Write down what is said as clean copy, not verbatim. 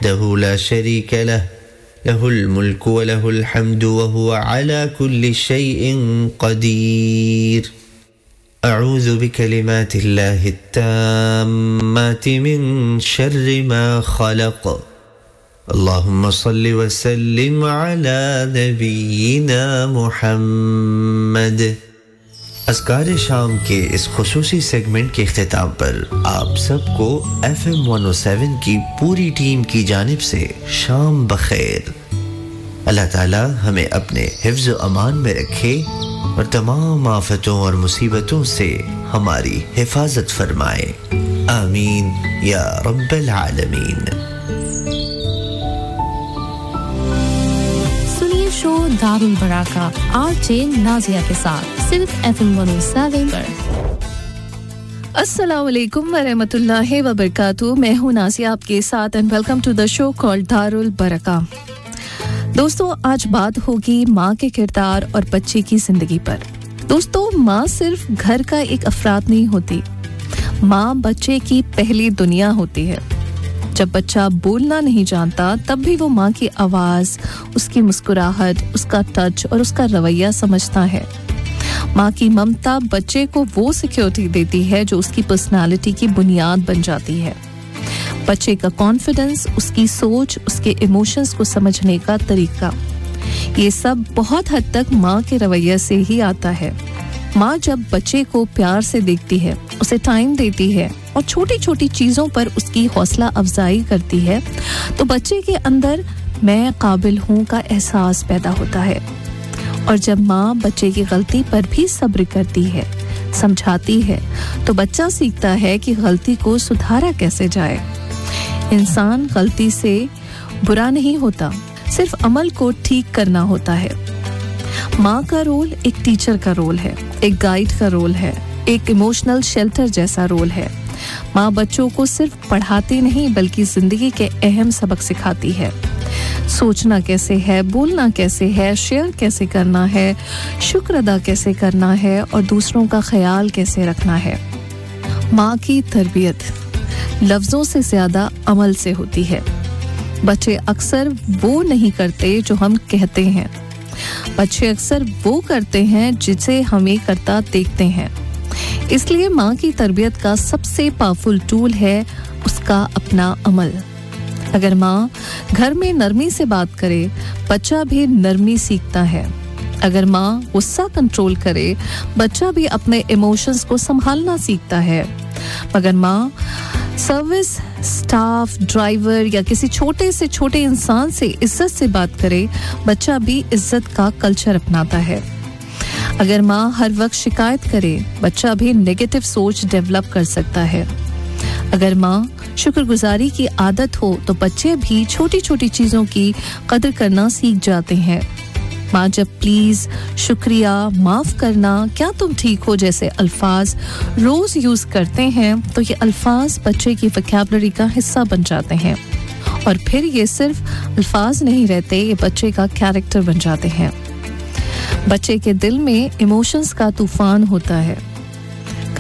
वहदहु ला शरीक लह लहुल मुल्कु व लहुल हम्दु व हुवा अला कुल्लि शैइन क़दीर। अऊज़ु बिकलिमातिल्लाहि त्ताम्माति मिन शर्रि मा खलक़। अल्लाहुम्मा सल्लि व सल्लिम अला नबीना मुहम्मद। अस्कार शाम के इस खुसूसी सेगमेंट के इख्तिताम पर आप सबको FM 107 की पूरी टीम की जानिब से शाम बखैर। अल्लाह ताला हमें अपने हिफ्ज़ व अमान में रखे और तमाम आफतों और मुसीबतों से हमारी हिफाजत फरमाए, आमीन या रब्बल आलमीन। सुनिए show Darul Baraka RJ Nazia के साथ सिर्फ FM 107 पर। अस्सलाम वालेकुम व रहमतुल्लाहि व बरकातहू। मैं हूं नाजिया आपके साथ and welcome to the show called Darul Baraka. दोस्तों, आज बात होगी माँ के किरदार और बच्चे की जिंदगी पर। दोस्तों, माँ सिर्फ घर का एक अफराद नहीं होती, माँ बच्चे की पहली दुनिया होती है। जब बच्चा बोलना नहीं जानता तब भी वो माँ की आवाज़, उसकी मुस्कुराहट, उसका टच और उसका रवैया समझता है। माँ की ममता बच्चे को वो सिक्योरिटी देती है जो उसकी पर्सनालिटी की बुनियाद बन जाती है। बच्चे का कॉन्फिडेंस, उसकी सोच, उसके इमोशंस को समझने का तरीका, ये सब बहुत हद तक माँ के रवैये से ही आता है। माँ जब बच्चे को प्यार से देखती है, उसे टाइम देती है और छोटी छोटी चीज़ों पर उसकी हौसला अफजाई करती है, तो बच्चे के अंदर मैं काबिल हूँ का एहसास पैदा होता है। और जब माँ बच्चे की गलती पर भी सब्र करती है, समझाती है, तो बच्चा सीखता है कि गलती को सुधारा कैसे जाए। इंसान गलती से बुरा नहीं होता, सिर्फ अमल को ठीक करना होता है। माँ का रोल एक टीचर का रोल है, एक गाइड का रोल है, एक इमोशनल शेल्टर जैसा रोल है। माँ बच्चों को सिर्फ पढ़ाती नहीं बल्कि जिंदगी के अहम सबक सिखाती है। सोचना कैसे है, बोलना कैसे है, शेयर कैसे करना है, शुक्र अदा कैसे करना है और दूसरों का ख्याल कैसे रखना है। माँ की तरबियत लफ्ज़ों से ज़्यादा अमल से होती है। बच्चे अक्सर वो नहीं करते जो हम कहते हैं, बच्चे अक्सर वो करते हैं जिसे हमें करता देखते हैं। इसलिए माँ की तरबियत का सबसे पावरफुल टूल है उसका अपना अमल। अगर माँ घर में नरमी से बात करे, बच्चा भी नरमी सीखता है। अगर माँ गुस्सा कंट्रोल करे, बच्चा भी अपने इमोशंस को संभालना सीखता है। मगर माँ सर्विस स्टाफ, ड्राइवर या किसी छोटे से छोटे इंसान से इज्जत से बात करे, बच्चा भी इज्जत का कल्चर अपनाता है। अगर माँ हर वक्त शिकायत करे, बच्चा भी नेगेटिव सोच डेवलप कर सकता है। अगर माँ शुक्रगुजारी की आदत हो तो बच्चे भी छोटी छोटी चीज़ों की कदर करना सीख जाते हैं। माँ जब प्लीज, शुक्रिया, माफ़ करना, क्या तुम ठीक हो जैसे अल्फाज रोज़ यूज़ करते हैं तो ये अल्फाज बच्चे की वोकैबुलरी का हिस्सा बन जाते हैं और फिर ये सिर्फ अल्फाज नहीं रहते, ये बच्चे का कैरेक्टर बन जाते हैं। बच्चे के दिल में इमोशंस का तूफान होता है।